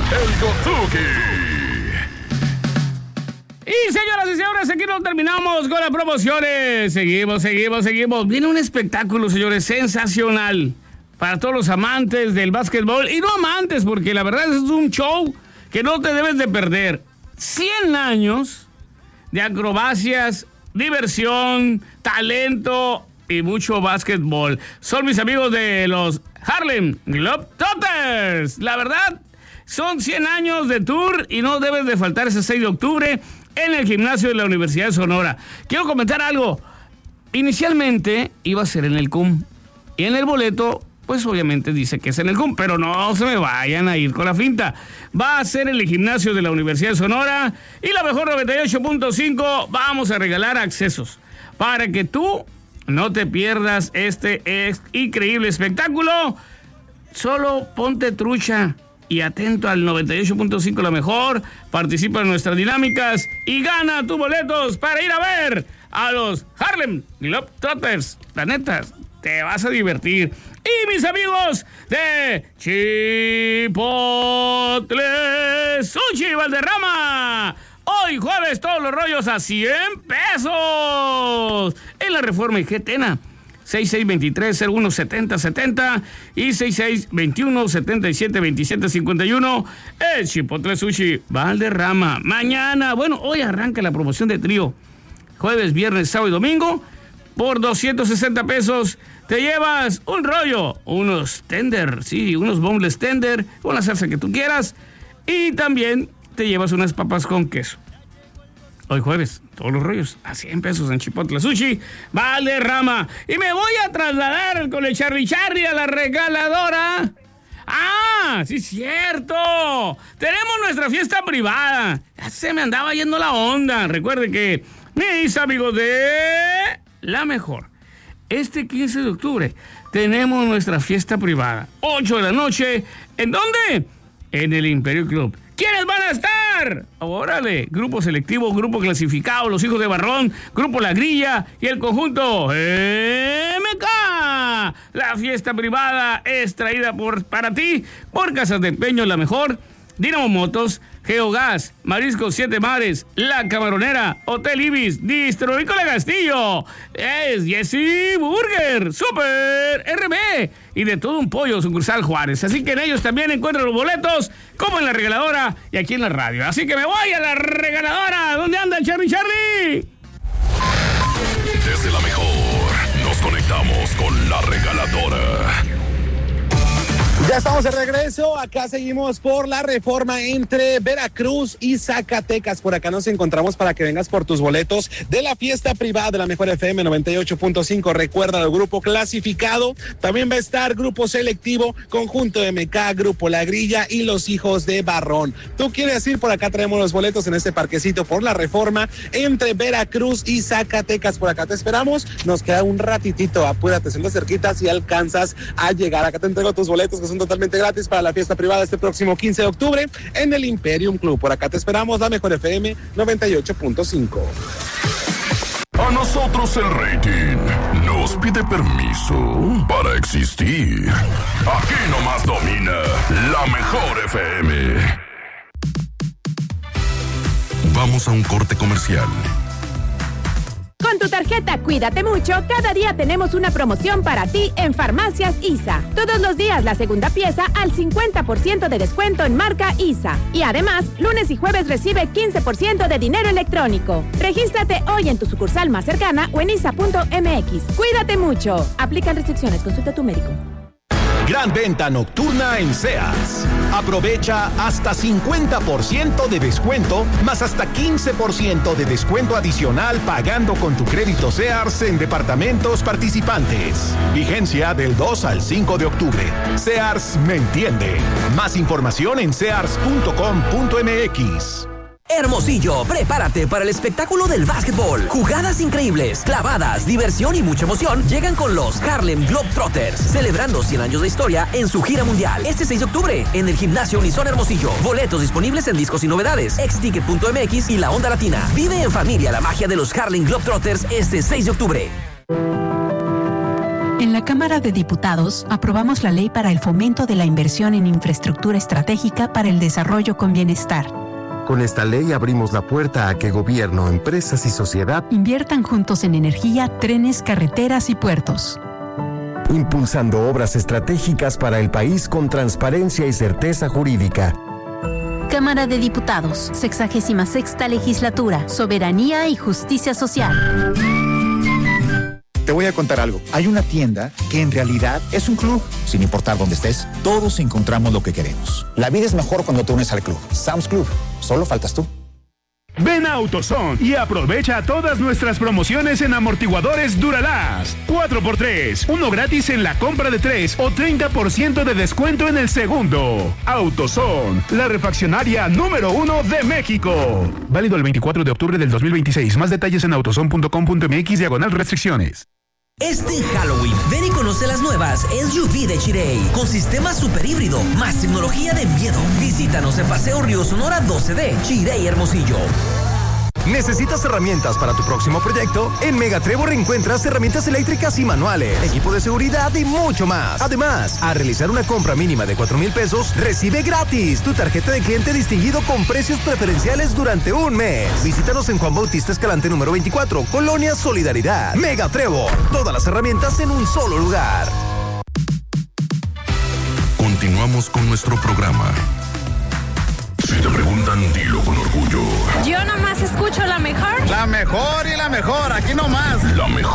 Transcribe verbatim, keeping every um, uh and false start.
el Gotsuki. Y señoras y señores, aquí no terminamos con las promociones. Seguimos, seguimos, seguimos. Viene un espectáculo, señores, sensacional para todos los amantes del básquetbol. Y no amantes, porque la verdad es un show que no te debes de perder. cien años de acrobacias, diversión, talento y mucho básquetbol. Son mis amigos de los Harlem Globetrotters. La verdad, son cien años de tour y no debes de faltar ese seis de octubre en el gimnasio de la Universidad de Sonora. Quiero comentar algo. Inicialmente iba a ser en el C U M y en el boleto, pues obviamente dice que es en el C U M, pero no se me vayan a ir con la finta. Va a ser en el gimnasio de la Universidad de Sonora y la mejor noventa y ocho punto cinco vamos a regalar accesos para que tú no te pierdas este increíble espectáculo. Solo ponte trucha y atento al noventa y ocho punto cinco, la mejor. Participa en nuestras dinámicas y gana tus boletos para ir a ver a los Harlem Globetrotters. La neta, te vas a divertir. Y mis amigos de Chipotle Sushi Valderrama, hoy jueves todos los rollos a cien pesos en la Reforma y Getena. seis seis dos tres cero uno siete cero siete cero y seis seis dos uno siete siete dos siete cinco uno. El Chipotle Sushi Valderrama. Mañana, bueno, hoy arranca la promoción de trío. Jueves, viernes, sábado y domingo. Por doscientos sesenta pesos te llevas un rollo, unos tender, sí, unos boneless tender, con la salsa que tú quieras. Y también te llevas unas papas con queso. Hoy jueves, todos los rollos a cien pesos en Chipotle Sushi Valderrama. Y me voy a trasladar con el Charly Charly a la regaladora. ¡Ah! ¡Sí, cierto! Tenemos nuestra fiesta privada. Ya se me andaba yendo la onda. Recuerde que mis amigos de La Mejor, este quince de octubre tenemos nuestra fiesta privada. ocho de la noche. ¿En dónde? En el Imperio Club. ¿Quiénes van a estar? Órale, grupo selectivo, grupo clasificado, los hijos de Barrón, grupo La Grilla y el conjunto M K. La fiesta privada es traída por, para ti por Casas de Empeño La Mejor, Dinamo Motos, Geogas, Mariscos Siete Mares, La Camaronera, Hotel Ibis, Distro-Vícola Castillo, es Jesse Burger, Super R B y de todo un pollo sucursal Juárez. Así que en ellos también encuentran los boletos, como en la regaladora y aquí en la radio. Así que me voy a la regaladora. ¿Dónde anda el Charly Charly? Desde La Mejor nos conectamos con la regaladora. Ya estamos de regreso, acá seguimos por la Reforma entre Veracruz y Zacatecas. Por acá nos encontramos para que vengas por tus boletos de la fiesta privada de la Mejor F M noventa y ocho punto cinco. Recuerda el grupo clasificado, también va a estar grupo selectivo, conjunto M K, grupo La Grilla y los hijos de Barrón. ¿Tú quieres ir? Por acá traemos los boletos en este parquecito por la Reforma entre Veracruz y Zacatecas. Por acá te esperamos, nos queda un ratitito, apúrate, siendo cerquita si alcanzas a llegar. Acá te entrego tus boletos que son totalmente gratis para la fiesta privada este próximo quince de octubre en el Imperium Club. Por acá te esperamos, la Mejor F M noventa y ocho punto cinco. A nosotros el rating nos pide permiso para existir. Aquí nomás domina la Mejor F M. Vamos a un corte comercial. Con tu tarjeta Cuídate Mucho, cada día tenemos una promoción para ti en Farmacias I S A. Todos los días la segunda pieza al cincuenta por ciento de descuento en marca I S A. Y además, lunes y jueves recibe quince por ciento de dinero electrónico. Regístrate hoy en tu sucursal más cercana o en isa punto m x. Cuídate Mucho. Aplican restricciones. Consulta a tu médico. Gran venta nocturna en Sears. Aprovecha hasta cincuenta por ciento de descuento, más hasta quince por ciento de descuento adicional pagando con tu crédito Sears en departamentos participantes. Vigencia del dos al cinco de octubre. Sears me entiende. Más información en sears punto com punto m x. Hermosillo, prepárate para el espectáculo del básquetbol. Jugadas increíbles, clavadas, diversión y mucha emoción llegan con los Harlem Globetrotters, celebrando cien años de historia en su gira mundial. Este seis de octubre, en el Gimnasio Unison Hermosillo. Boletos disponibles en Discos y Novedades, ex ticket punto m x y La Onda Latina. Vive en familia la magia de los Harlem Globetrotters este seis de octubre. En la Cámara de Diputados aprobamos la ley para el fomento de la inversión en infraestructura estratégica para el desarrollo con bienestar. Con esta ley abrimos la puerta a que gobierno, empresas y sociedad inviertan juntos en energía, trenes, carreteras y puertos. Impulsando obras estratégicas para el país con transparencia y certeza jurídica. Cámara de Diputados, sexagésima sexta legislatura, soberanía y justicia social. Te voy a contar algo. Hay una tienda que en realidad es un club. Sin importar dónde estés, todos encontramos lo que queremos. La vida es mejor cuando te unes al club. Sam's Club. Solo faltas tú. Ven a AutoZone y aprovecha todas nuestras promociones en amortiguadores Duralast. cuatro por tres, uno gratis en la compra de tres o treinta por ciento de descuento en el segundo. AutoZone, la refaccionaria número uno de México. Válido el veinticuatro de octubre del dos mil veintiséis. Más detalles en autozone punto com punto m x diagonal restricciones. Este Halloween, ven y conoce las nuevas S U V de Chirey, con sistema super híbrido, más tecnología de miedo. Visítanos en Paseo Río Sonora doce D, Chirey Hermosillo. ¿Necesitas herramientas para tu próximo proyecto? En Megatrevor encuentras herramientas eléctricas y manuales, equipo de seguridad y mucho más. Además, al realizar una compra mínima de cuatro mil pesos, recibe gratis tu tarjeta de cliente distinguido con precios preferenciales durante un mes. Visítanos en Juan Bautista Escalante número veinticuatro, Colonia Solidaridad. Megatrevor, todas las herramientas en un solo lugar. Continuamos con nuestro programa. Si te preguntan, dilo con orgullo. Yo nomás escucho la mejor. La mejor y la mejor, aquí nomás. La mejor.